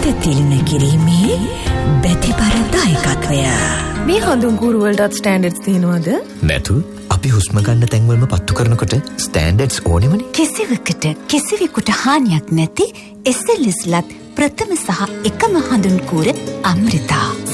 තිලින කිරීමේ බැතිබර දායකත්වය. මේ හඳුන් කූරු වලටත් ස්ටෑන්ඩඩ්ස් තියෙනවද? නැතු. අපි හුස්ම ගන්න තැන්වලම පත්තු කරනකොට ස්ටෑන්ඩඩ්ස් ඕනෙමනේ. කිසිවකට කිසිවෙකුට හානියක් නැති SLSලත් ප්‍රථම සහ එකම හඳුන් කූර අමෘතා.